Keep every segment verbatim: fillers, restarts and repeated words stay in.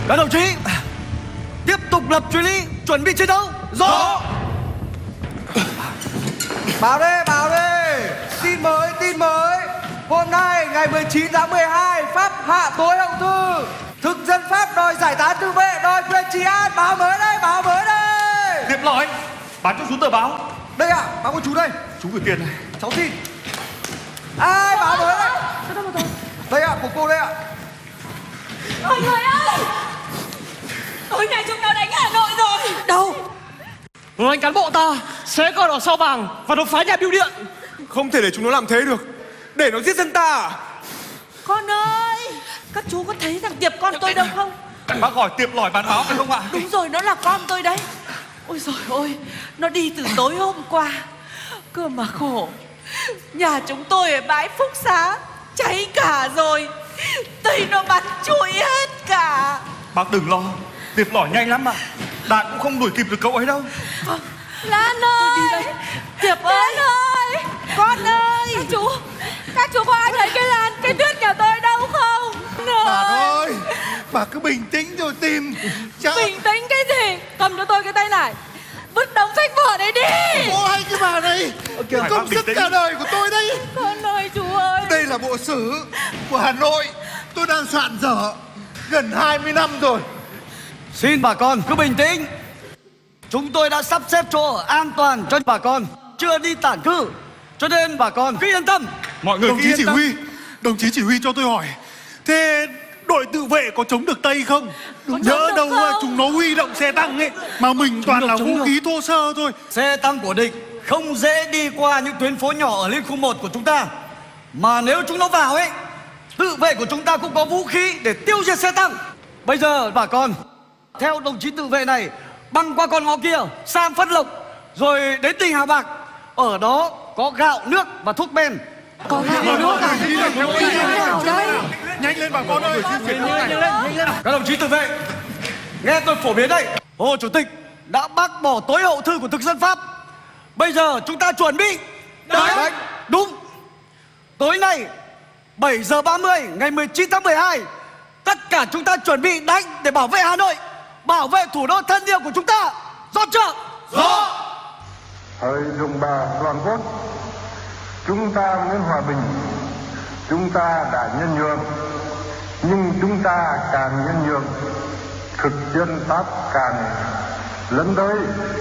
Các đồng chí tiếp tục lập chuyến lý, chuẩn bị chiến đấu. Rõ. Báo đi, báo đi. Tin mới, tin mới. Hôm nay ngày mười chín tháng mười hai, Pháp hạ tối hậu thư. Thực dân Pháp đòi giải tán tự vệ, đòi quyền trị an. Báo mới đây, báo mới đây. Tiếp lõi, bán cho chú tờ báo. Đây ạ, à, báo của chú đây. Chú gửi tiền này. Cháu xin. Ai báo mới đây? Đây ạ, à, của cô đây ạ. À. Mọi người ơi, tối nay chúng nó đánh Hà Nội rồi. Đâu? Một anh cán bộ ta sẽ còn ở sao vàng và nó phá nhà bưu điện. Không thể để chúng nó làm thế được. Để nó giết dân ta à? Con ơi, các chú có thấy thằng Tiệp con tôi đâu không? Bác hỏi Tiệp lỏi bán báo phải không ạ? Đúng rồi, nó là con tôi đấy. Ôi giời ơi, nó đi từ tối hôm qua. Cơ mà khổ, nhà chúng tôi ở bãi Phúc Xá cháy cả rồi. Tây nó bắn trụi hết cả. Bác đừng lo, Tiệp lỏi nhanh lắm mà. Đạn cũng không đuổi kịp được cậu ấy đâu. à, Lan ơi, Tiệp ơi, ơi, con ơi. Các chú, các chú có ai thấy cái Lan, cái Tuyết nhà tôi đâu không? Bà ơi, bà cứ bình tĩnh rồi tìm. Chắc... Bình tĩnh cái gì? Cầm cho tôi cái tay này, vứt đống sách vở đấy đi. Ôi cái bà này, Phải công sức cả đời của tôi đây. Con ơi chú ơi. Đây là bộ sử của Hà Nội. Tôi đang soạn dở gần hai mươi năm rồi. Xin bà con cứ bình tĩnh. Chúng tôi đã sắp xếp chỗ ở an toàn cho bà con, chưa đi tản cư, cho nên bà con cứ yên tâm. Mọi người Đồng cứ chí yên chỉ tâm. huy, đồng chí chỉ huy cho tôi hỏi, thế đội tự vệ có chống được Tây không? Có Nhớ chống được đâu không? chúng nó huy động xe tăng ấy, mà mình toàn được, là chống vũ được. khí thô sơ thôi. Xe tăng của địch không dễ đi qua những tuyến phố nhỏ ở liên khu một của chúng ta. Mà nếu chúng nó vào ấy, tự vệ của chúng ta cũng có vũ khí để tiêu diệt xe tăng. Bây giờ bà con theo đồng chí tự vệ này băng qua con ngõ kia sang Phân Lộc, rồi đến tỉnh Hà Bạc. Ở đó có gạo, nước và thuốc men. Có gạo nước à? Đi lên, Đi nào đây? nhanh lên bà con ơi. Các đồng chí tự vệ, nghe tôi phổ biến đây. Hồ Chủ tịch đã bác bỏ tối hậu thư của thực dân Pháp. Bây giờ chúng ta chuẩn bị đánh. đánh. Đúng. Tối nay bảy giờ ba mươi ngày mười chín tháng mười hai, tất cả chúng ta chuẩn bị đánh để bảo vệ Hà Nội, bảo vệ thủ đô thân yêu của chúng ta. Rõ chưa? Rõ. Hỡi đồng bào toàn quốc, chúng ta muốn hòa bình, chúng ta đã nhân nhượng, nhưng chúng ta càng nhân nhượng, thực dân Pháp càng lấn tới,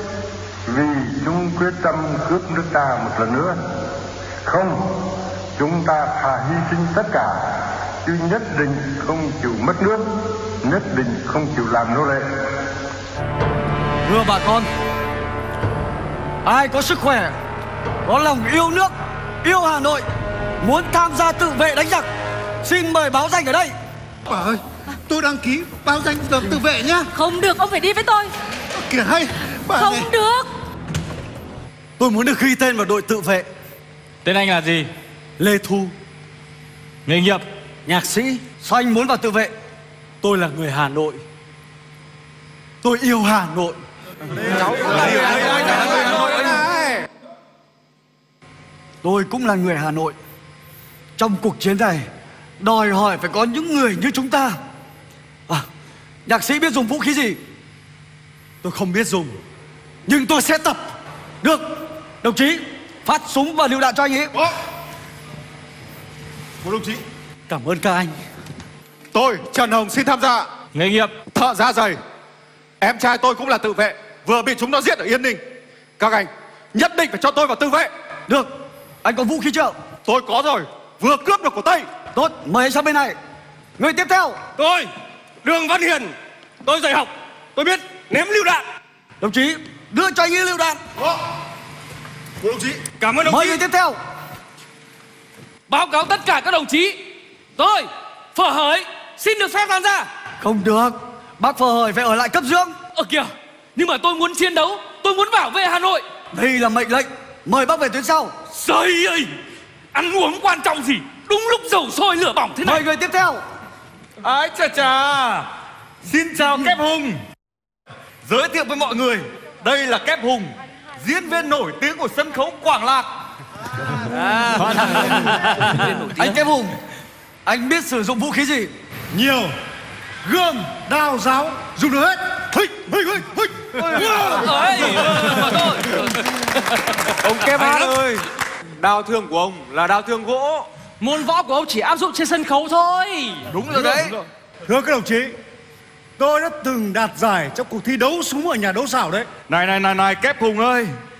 vì chúng quyết tâm cướp nước ta một lần nữa. Không, chúng ta thà hy sinh tất cả, chứ nhất định không chịu mất nước, nhất định không chịu làm nô lệ. Thưa bà con, ai có sức khỏe, có lòng yêu nước, yêu Hà Nội, muốn tham gia tự vệ đánh giặc, xin mời báo danh ở đây. Bà ơi, tôi đăng ký báo danh được tự vệ nhá. Không được, ông phải đi với tôi. Kìa hay, bà Không này. được. Tôi muốn được ghi tên vào đội tự vệ. Tên anh là gì? Lê Thu. Nghề nghiệp? Nhạc sĩ. Sao anh muốn vào tự vệ? Tôi là người Hà Nội, tôi yêu Hà Nội. Cháu cũng là người Hà Nội này. Tôi cũng là người Hà Nội. Trong cuộc chiến này đòi hỏi phải có những người như chúng ta. À, nhạc sĩ biết dùng vũ khí gì? Tôi không biết dùng, nhưng tôi sẽ tập. Được, đồng chí phát súng và lựu đạn cho anh ấy. Một đồng chí. Cảm ơn các anh. Tôi Trần Hồng xin tham gia. Nghề nghiệp? Thợ da giày. Em trai tôi cũng là tự vệ, vừa bị chúng nó giết ở Yên Ninh. Các anh nhất định phải cho tôi vào tự vệ. Được, anh có vũ khí chưa? Tôi có rồi, vừa cướp được của Tây. Tốt, mời anh sang bên này. Người tiếp theo. Tôi, Đường Văn Hiền. Tôi dạy học, tôi biết ném lựu đạn. Đồng chí đưa cho anh ấy lựu đạn. Một đồng chí. Cảm ơn đồng Mời chí. người tiếp theo. Báo cáo tất cả các đồng chí, tôi Phở Hởi xin được phép tham gia. Không được, bác Phở Hởi phải ở lại cấp dưỡng. Ờ kìa, nhưng mà tôi muốn chiến đấu, tôi muốn bảo vệ Hà Nội. Đây là mệnh lệnh, mời bác về tuyến sau. Trời ơi, ăn uống quan trọng gì, đúng lúc dầu sôi lửa bỏng thế này. Mời người tiếp theo. Ái chà chà, xin chào Kép Hùng. Giới thiệu với mọi người, đây là Kép Hùng, diễn viên nổi tiếng của sân khấu Quảng Lạc. Anh Kép Hùng, anh biết sử dụng vũ khí gì? Nhiều, gươm, đao, giáo dùng được hết. Hích, hích, hích, hích. Ấy, mà thôi. Ông Kép Hát ơi, đao thương của ông là đao thương gỗ. Môn võ của ông chỉ áp dụng trên sân khấu thôi. Đúng rồi đấy. Thưa các đồng chí, tôi đã từng đạt giải trong cuộc thi đấu súng ở nhà đấu xảo đấy. Này này này này Kép Hùng ơi,